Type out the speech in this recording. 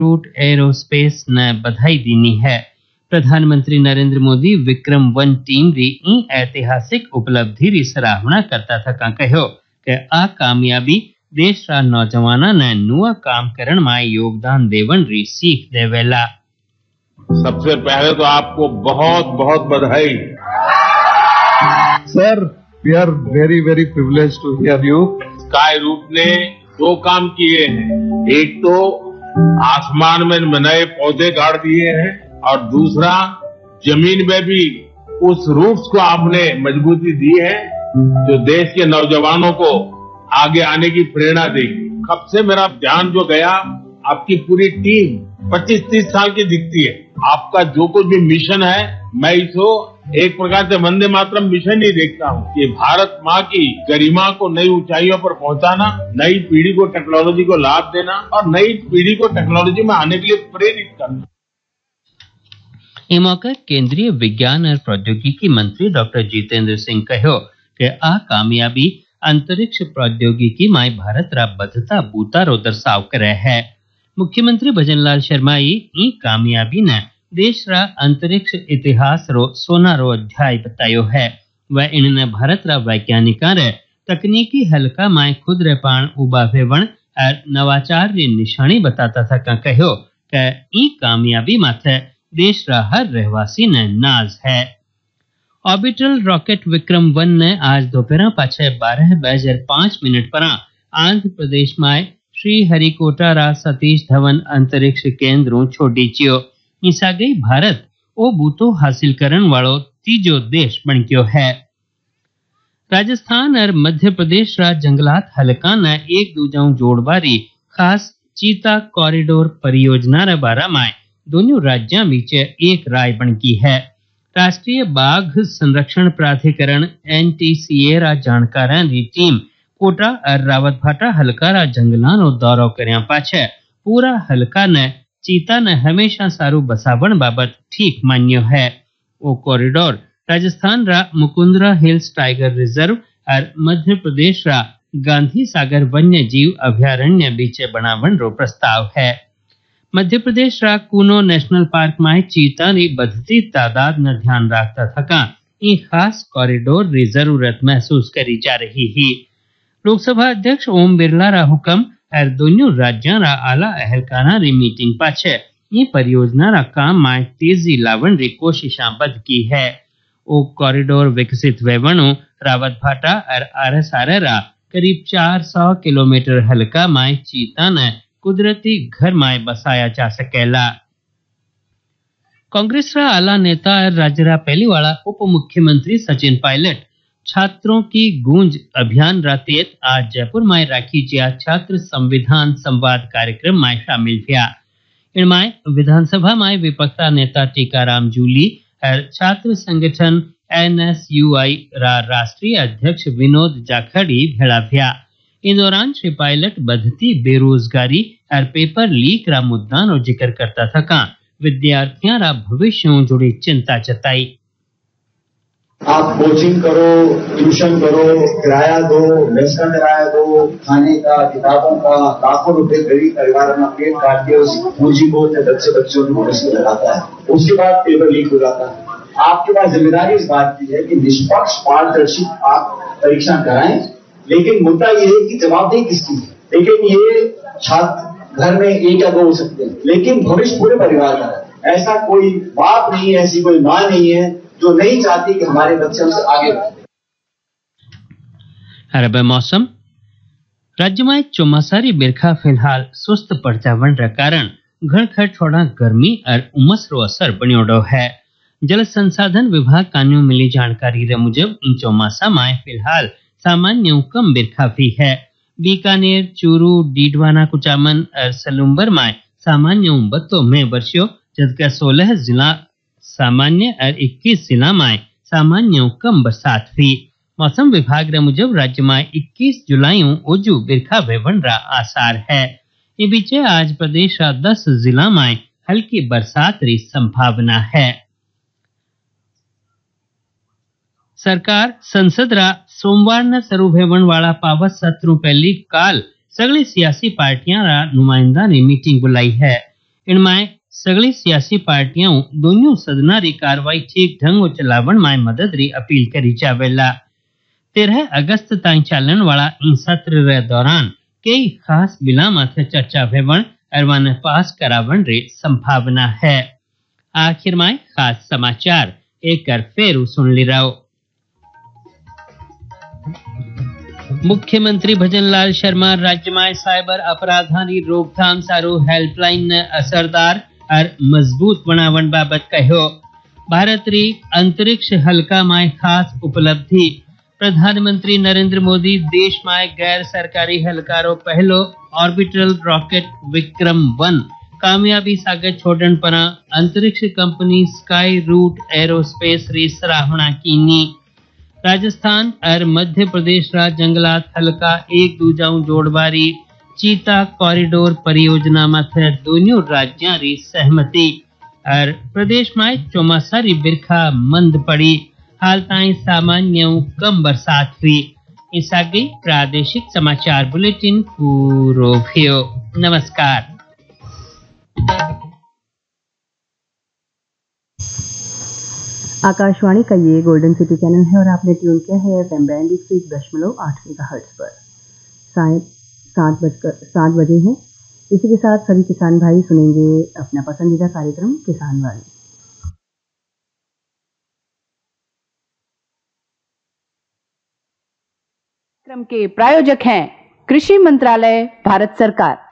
Root aerospace ने बधाई दीनी है। प्रधानमंत्री नरेंद्र मोदी विक्रम-1 टीम री ऐतिहासिक उपलब्धि री सराहना करता था कहो कि आ कामयाबी देश रा नौजवाना ने नुआ काम करण में योगदान देवन री सीख देवेला। सबसे पहले तो आपको बहुत बहुत बधाई। Sir, we are very privileged to here you. Sky root ने 2 काम किए हैं, एक तो आसमान में नए पौधे गाड़ दिए हैं और दूसरा जमीन में भी उस रूट्स को आपने मजबूती दी है जो देश के नौजवानों को आगे आने की प्रेरणा देगी। कब से मेरा ध्यान जो गया, आपकी पूरी टीम 25-30 साल की दिखती है। आपका जो कुछ भी मिशन है, मैं इसको एक प्रकार से वंदे मातरम मिशन ही देखता हूँ कि भारत माँ की गरिमा को नई ऊंचाइयों पर पहुंचाना, नई पीढ़ी को टेक्नोलॉजी को लाभ देना और नई पीढ़ी को टेक्नोलॉजी में आने के लिए प्रेरित करना। इस मौके केंद्रीय विज्ञान और प्रौद्योगिकी मंत्री डॉक्टर जितेंद्र सिंह कहो कि आ कामयाबी अंतरिक्ष प्रौद्योगिकी में भारत रा बद्धता बूता रो दर्शाव करे है। मुख्यमंत्री भजनलाल शर्मा ई कामयाबी ने देश रा अंतरिक्ष इतिहास रो सोना रो अध्याय बतायो है। वह इन्हें भारत रा वैज्ञानिका रे तकनीकी हल्का में खुद रे पान उबावे वन और नवाचार री निशानी बताता था कहो कि ई कामयाबी माथे देश रा हर रहवासी ने नाज है। ऑर्बिटल रॉकेट विक्रम-1 ने आज दोपहर पाछे 12:05 पर आंध्र प्रदेश में श्रीहरिकोटा रा सतीश धवन अंतरिक्ष केंद्र छोड़ी चियो। ईसा गई भारत ओ बूतो हासिल करण वालो तीजो देश बन गयो है। राजस्थान और मध्य प्रदेश रा जंगलात हलका ने एक दूजाऊ जोड़बारी खास चीता कॉरिडोर परियोजना रे बारे में दोनों राज्यों बीच एक राय बन की है। राष्ट्रीय बाघ संरक्षण प्राधिकरण NTCA रा जानकारां री टीम कोटा और रावतभाटा हलका रा जंगलां नो दौरो कर्या पाछे पूरा हलका ने चीता ने हमेशा सारू बसावण बाबत ठीक मान्यो है। ओ कॉरिडोर राजस्थान रा मुकुंदरा हिल्स टाइगर रिजर्व और मध्य प्रदेश रा गांधी सागर वन्य जीव अभयारण्य बीचे बनावण रो प्रस्ताव है। मध्य प्रदेश रा कूनो नेशनल पार्क में चीता री बढ़ती तादाद न ध्यान रखता थका ई खास कॉरिडोर री जरूरत महसूस करी जा रही ही। लोकसभा अध्यक्ष ओम बिरला रा हुक्म और दोनों राज्यों रा आला अहलकारा री मीटिंग पाछे ये परियोजना रा काम में तेजी लावन री कोशिशां बद की है। ओ कॉरिडोर विकसित वेवणु रावतभाटा और RSR रा करीब 400 किलोमीटर हलका में चीता ने कुदरती घर में बसाया जा सकेला। कांग्रेस रा आला नेता और राज्य रा पहली वाला उप मुख्यमंत्री सचिन पायलट छात्रों की गूंज अभियान रातेत आज जयपुर में राखी जिया छात्र संविधान संवाद कार्यक्रम में शामिल हुआ। इनमें विधानसभा में विपक्ष नेता टीकाराम जूली और छात्र संगठन NSUI रा राष्ट्रीय अध्यक्ष विनोद जाखड़ी भेड़ा हुआ। इन दौरान श्री पायलट बढ़ती बेरोजगारी और पेपर लीक रा मुद्दा नो जिक्र करता था विद्यार्थियों रा भविष्य जुड़ी चिंता जताई। आप कोचिंग करो, ट्यूशन करो, किराया दो, लेसन किराया दो, खाने का, किताबों का, लाखों रुपए गरीब परिवार में पेट काट के उस पूंजी को बच्चों की भविष्य में लगाता है। उसके बाद पेपर लीक हो जाता है। आपके पास जिम्मेदारी इस बात की है कि निष्पक्ष पारदर्शी आप परीक्षा कराएं, लेकिन मुद्दा ये है कि जवाबदेही किसकी है। लेकिन ये छात्र घर में 1 या 2 हो सकते हैं, लेकिन भविष्य पूरे परिवार का है। ऐसा कोई बाप नहीं है, ऐसी कोई माँ नहीं है जो नहीं चाहती कि हमारे बच्चे हमसे आगे बढ़े। अरब मौसम राज्य में चौमासारी बिरखा फिलहाल सुस्त पड़ जावन रे कारण घणखर छोड़ा गर्मी और उमस रो असर बन्योड़ो है। जल संसाधन विभाग कान्यू मिली जानकारी रे मुजब इन चौमासा में फिलहाल सामान्य कम बिरखा भी है। बीकानेर, चूरू, डीडवाना, कुचामन और सलूम्बर में सामान्य बत्तो में वर्षो, जबकि 16 जिला सामान्य और 21 जिला में सामान्य कम बरसात हुई। मौसम विभाग रे मुजब राज्य में 21 जुलाई ओजू बिरखा वेवन रा आसार है। ये बीचे आज प्रदेश रा 10 जिला में हल्की बरसात री संभावना है। सरकार संसद रा सोमवार न शुरू होने वाला पावत सत्र पहली काल सगली सियासी पार्टियां रा नुमाइंदा ने मीटिंग बुलाई है। इनमें सगली सियासी पार्टियां दोनों सदना री कार्रवाई ठीक ढंग चलावण में मदद री अपील करी चावेला। 13 अगस्त ताईं चालन वाला इन सत्र रे दौरान कई खास बिला माथे चर्चा भेवण और वन पास करावण री संभावना है। आखिर में खास समाचार एक बार फिर सुन ली रहो। मुख्यमंत्री भजनलाल शर्मा राज्य में साइबर अपराधानी रोकथाम सारू हेल्पलाइन ने असरदार और मजबूत बनावन बाबत कहो। भारत री अंतरिक्ष हल्का में खास उपलब्धि। प्रधानमंत्री नरेंद्र मोदी देश में गैर सरकारी हलकारो पहलो ऑर्बिटल रॉकेट विक्रम-1 कामयाबी सागे छोड़न पर अंतरिक्ष कंपनी स्काई रूट एरोस्पेस री सराहना कीनी। राजस्थान और मध्य प्रदेश रा जंगलात हल्का एक दूजाऊ जोड़वारी चीता कॉरिडोर परियोजना माथे दोनों राज्यां री सहमति। और प्रदेश में चौमासा री बिरखा मंद पड़ी। हाल ताईं सामान्य कम बरसात हुई। इस आगे प्रादेशिक समाचार बुलेटिन पूरो भयो। नमस्कार। आकाशवाणी का ये गोल्डन सिटी चैनल है और आपने ट्यून किया है एफएम बैंड 101.8 मेगाहर्ट्ज पर। 7 बजे हैं। इसी के साथ सभी किसान भाई सुनेंगे अपना पसंदीदा कार्यक्रम किसान वाणी। कार्यक्रम के प्रायोजक हैं कृषि मंत्रालय, भारत सरकार।